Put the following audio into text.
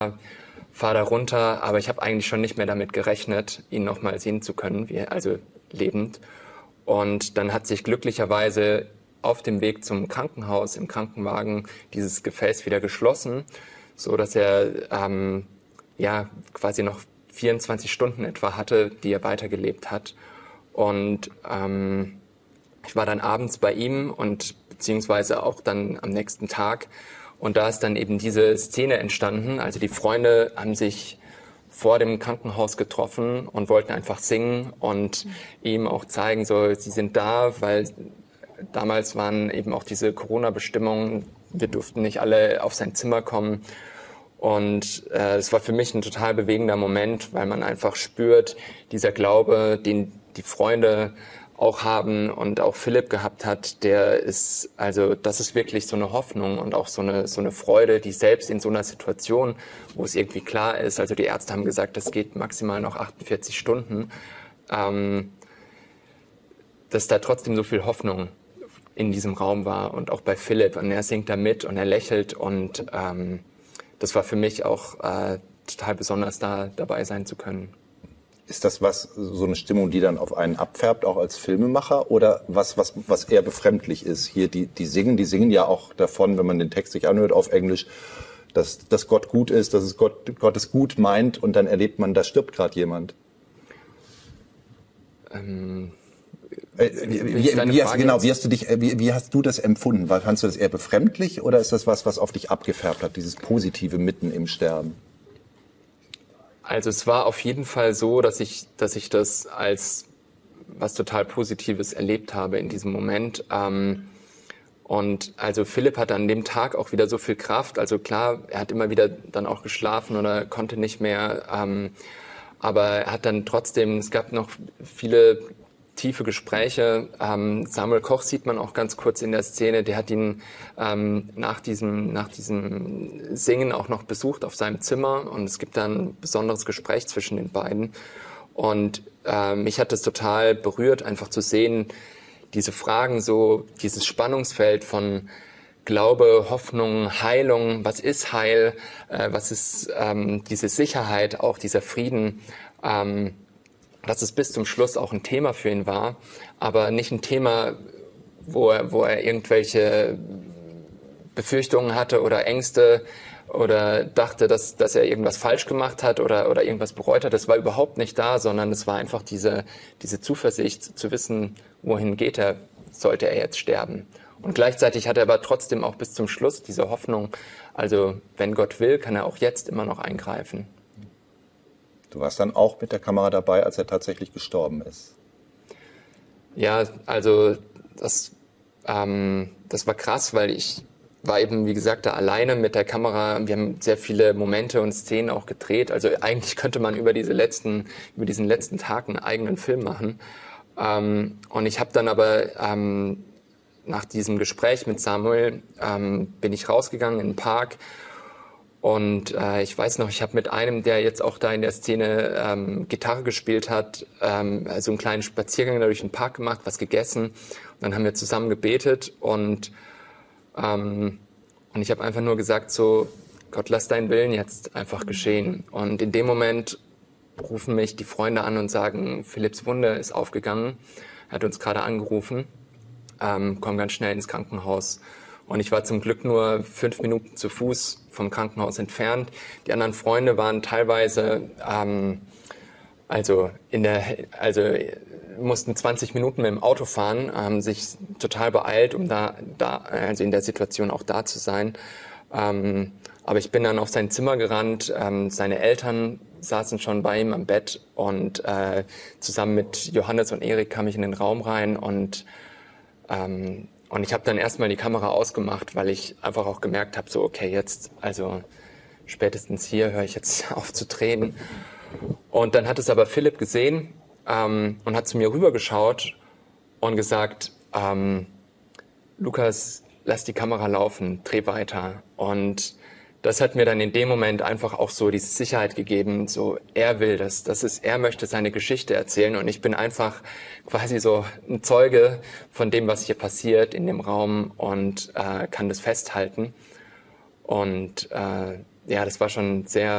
fahre da runter, aber ich habe eigentlich schon nicht mehr damit gerechnet, ihn nochmal sehen zu können, also lebend. Und dann hat sich glücklicherweise auf dem Weg zum Krankenhaus im Krankenwagen dieses Gefäß wieder geschlossen, so dass er quasi noch 24 Stunden etwa hatte, die er weitergelebt hat. Und ich war dann abends bei ihm und beziehungsweise auch dann am nächsten Tag. Und da ist dann eben diese Szene entstanden. Also die Freunde haben sich vor dem Krankenhaus getroffen und wollten einfach singen und ihm auch zeigen, so, sie sind da, weil damals waren eben auch diese Corona-Bestimmungen, wir durften nicht alle auf sein Zimmer kommen. Und es war für mich ein total bewegender Moment, weil man einfach spürt, dieser Glaube, den die Freunde auch haben und auch Philipp gehabt hat, das ist wirklich so eine Hoffnung und auch so eine Freude, die selbst in so einer Situation, wo es irgendwie klar ist, also die Ärzte haben gesagt, das geht maximal noch 48 Stunden, dass da trotzdem so viel Hoffnung in diesem Raum war und auch bei Philipp. Und er singt da mit und er lächelt und das war für mich auch total besonders, da dabei sein zu können. Ist das so eine Stimmung, die dann auf einen abfärbt, auch als Filmemacher, oder was eher befremdlich ist? Hier, die singen ja auch davon, wenn man den Text sich anhört auf Englisch, dass Gott gut ist, dass Gott es gut meint, und dann erlebt man, da stirbt gerade jemand. Wie hast du das empfunden? Fandst du das eher befremdlich oder ist das was auf dich abgefärbt hat, dieses Positive mitten im Sterben? Also es war auf jeden Fall so, dass ich das als was total Positives erlebt habe in diesem Moment. Und also Philipp hatte an dem Tag auch wieder so viel Kraft. Also klar, er hat immer wieder dann auch geschlafen oder konnte nicht mehr. Aber er hat dann trotzdem, es gab noch viele tiefe Gespräche. Samuel Koch sieht man auch ganz kurz in der Szene. Der hat ihn nach diesem Singen auch noch besucht auf seinem Zimmer. Und es gibt dann ein besonderes Gespräch zwischen den beiden. Und mich hat es total berührt, einfach zu sehen, diese Fragen, so dieses Spannungsfeld von Glaube, Hoffnung, Heilung. Was ist Heil? Was ist diese Sicherheit, auch dieser Frieden? Dass es bis zum Schluss auch ein Thema für ihn war, aber nicht ein Thema, wo er irgendwelche Befürchtungen hatte oder Ängste oder dachte, dass er irgendwas falsch gemacht hat oder irgendwas bereut hat. Das war überhaupt nicht da, sondern es war einfach diese Zuversicht zu wissen, wohin geht er, sollte er jetzt sterben. Und gleichzeitig hat er aber trotzdem auch bis zum Schluss diese Hoffnung, also wenn Gott will, kann er auch jetzt immer noch eingreifen. Du warst dann auch mit der Kamera dabei, als er tatsächlich gestorben ist. Ja, also das war krass, weil ich war eben, wie gesagt, da alleine mit der Kamera. Wir haben sehr viele Momente und Szenen auch gedreht. Also eigentlich könnte man über diesen letzten Tag einen eigenen Film machen. Und ich habe dann aber nach diesem Gespräch mit Samuel bin ich rausgegangen in den Park. Und ich weiß noch, ich habe mit einem, der jetzt auch da in der Szene Gitarre gespielt hat, also einen kleinen Spaziergang durch den Park gemacht, was gegessen. Und dann haben wir zusammen gebetet und ich habe einfach nur gesagt, so, Gott, lass deinen Willen jetzt einfach geschehen. Und in dem Moment rufen mich die Freunde an und sagen, Philipps Wunde ist aufgegangen, er hat uns gerade angerufen, komm ganz schnell ins Krankenhaus. Und ich war zum Glück nur 5 Minuten zu Fuß vom Krankenhaus entfernt. Die anderen Freunde waren teilweise, mussten 20 Minuten mit dem Auto fahren, haben sich total beeilt, um also in der Situation auch da zu sein. Aber ich bin dann auf sein Zimmer gerannt. Seine Eltern saßen schon bei ihm am Bett und zusammen mit Johannes und Erik kam ich in den Raum rein und ich habe dann erstmal die Kamera ausgemacht, weil ich einfach auch gemerkt habe, so okay, jetzt, also spätestens hier höre ich jetzt auf zu drehen. Und dann hat es aber Philipp gesehen und hat zu mir rübergeschaut und gesagt, Lukas, lass die Kamera laufen, dreh weiter. Und das hat mir dann in dem Moment einfach auch so diese Sicherheit gegeben, so er will das, er möchte seine Geschichte erzählen und ich bin einfach quasi so ein Zeuge von dem, was hier passiert in dem Raum und kann das festhalten. Und ja, das war schon sehr